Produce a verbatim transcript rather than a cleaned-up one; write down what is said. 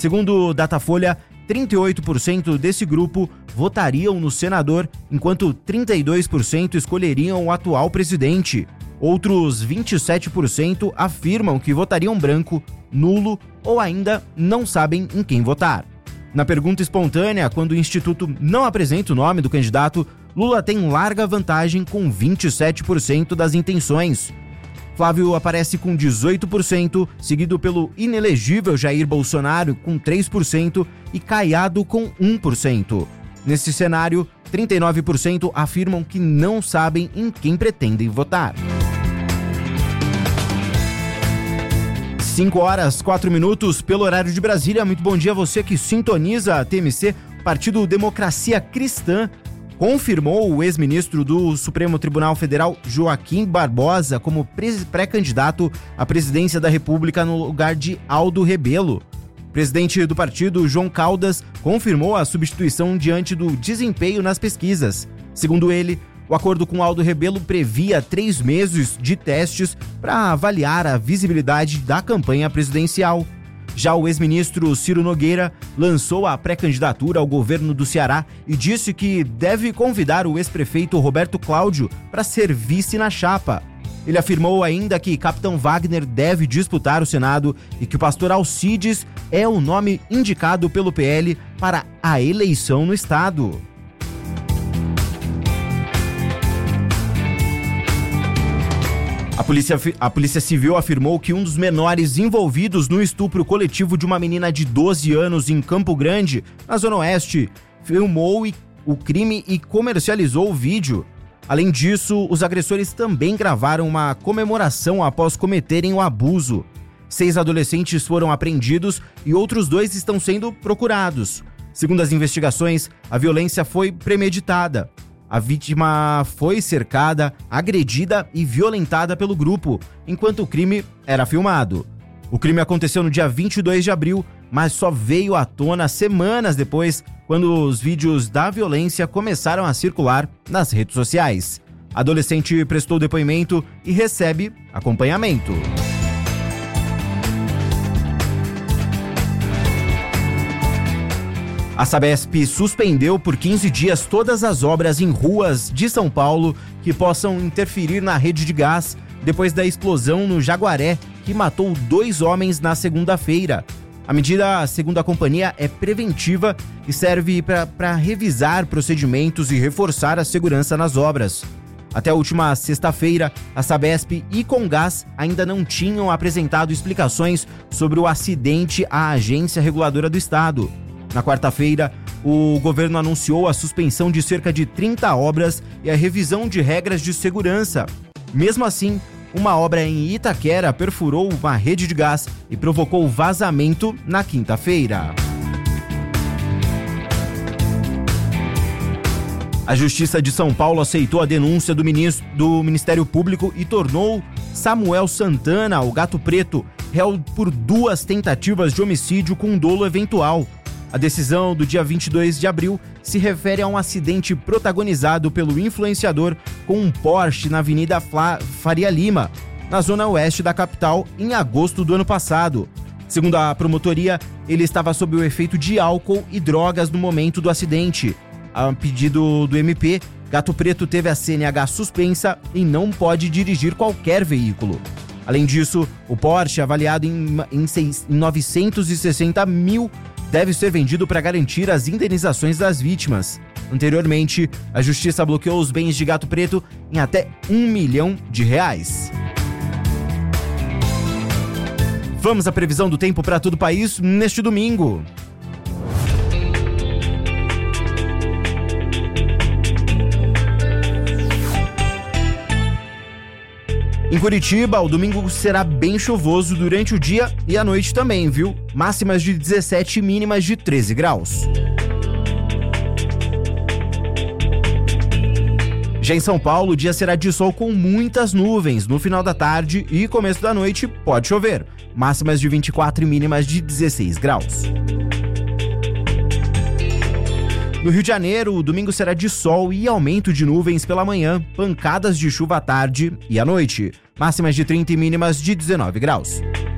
Segundo o Datafolha, trinta e oito por cento desse grupo votariam no senador, enquanto trinta e dois por cento escolheriam o atual presidente. Outros vinte e sete por cento afirmam que votariam branco, nulo ou ainda não sabem em quem votar. Na pergunta espontânea, quando o Instituto não apresenta o nome do candidato, Lula tem larga vantagem com vinte e sete por cento das intenções. Flávio aparece com dezoito por cento, seguido pelo inelegível Jair Bolsonaro com três por cento e Caiado com um por cento. Nesse cenário, trinta e nove por cento afirmam que não sabem em quem pretendem votar. cinco horas, quatro minutos, pelo horário de Brasília. Muito bom dia a você que sintoniza a T M C. O Partido Democracia Cristã confirmou o ex-ministro do Supremo Tribunal Federal, Joaquim Barbosa, como pré-candidato à presidência da República no lugar de Aldo Rebelo. O presidente do partido, João Caldas, confirmou a substituição diante do desempenho nas pesquisas. Segundo ele, o acordo com Aldo Rebelo previa três meses de testes para avaliar a visibilidade da campanha presidencial. Já o ex-ministro Ciro Nogueira lançou a pré-candidatura ao governo do Ceará e disse que deve convidar o ex-prefeito Roberto Cláudio para ser vice na chapa. Ele afirmou ainda que Capitão Wagner deve disputar o Senado e que o pastor Alcides é o nome indicado pelo P L para a eleição no estado. A polícia, a polícia Civil afirmou que um dos menores envolvidos no estupro coletivo de uma menina de doze anos em Campo Grande, na Zona Oeste, filmou o crime e comercializou o vídeo. Além disso, os agressores também gravaram uma comemoração após cometerem o abuso. Seis adolescentes foram apreendidos e outros dois estão sendo procurados. Segundo as investigações, a violência foi premeditada. A vítima foi cercada, agredida e violentada pelo grupo, enquanto o crime era filmado. O crime aconteceu no dia vinte e dois de abril, mas só veio à tona semanas depois, quando os vídeos da violência começaram a circular nas redes sociais. A adolescente prestou depoimento e recebe acompanhamento. A Sabesp suspendeu por quinze dias todas as obras em ruas de São Paulo que possam interferir na rede de gás depois da explosão no Jaguaré, que matou dois homens na segunda-feira. A medida, segundo a companhia, é preventiva e serve para revisar procedimentos e reforçar a segurança nas obras. Até a última sexta-feira, a Sabesp e Comgás ainda não tinham apresentado explicações sobre o acidente à agência reguladora do estado. Na quarta-feira, o governo anunciou a suspensão de cerca de trinta obras e a revisão de regras de segurança. Mesmo assim, uma obra em Itaquera perfurou uma rede de gás e provocou vazamento na quinta-feira. A Justiça de São Paulo aceitou a denúncia do, ministro, do Ministério Público e tornou Samuel Santana, o Gato Preto, réu por duas tentativas de homicídio com dolo eventual. A decisão do dia vinte e dois de abril se refere a um acidente protagonizado pelo influenciador com um Porsche na Avenida Fla- Faria Lima, na zona oeste da capital, em agosto do ano passado. Segundo a promotoria, ele estava sob o efeito de álcool e drogas no momento do acidente. A pedido do M P, Gato Preto teve a C N H suspensa e não pode dirigir qualquer veículo. Além disso, o Porsche, avaliado em, em, seis, em novecentos e sessenta mil, deve ser vendido para garantir as indenizações das vítimas. Anteriormente, a Justiça bloqueou os bens de Gato Preto em até um milhão de reais. Vamos à previsão do tempo para todo o país neste domingo. Em Curitiba, o domingo será bem chuvoso durante o dia e à noite também, viu? Máximas de dezessete e mínimas de treze graus. Já em São Paulo, o dia será de sol com muitas nuvens. No final da tarde e começo da noite pode chover. Máximas de vinte e quatro e mínimas de dezesseis graus. No Rio de Janeiro, o domingo será de sol e aumento de nuvens pela manhã, pancadas de chuva à tarde e à noite. Máximas de trinta e mínimas de dezenove graus.